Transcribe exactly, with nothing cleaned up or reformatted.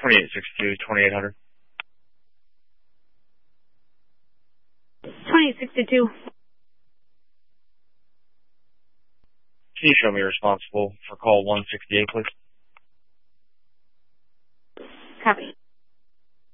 twenty-eight sixty-two, twenty-eight hundred. twenty-eight sixty-two. Can you show me responsible for call one sixty-eight, please? Copy.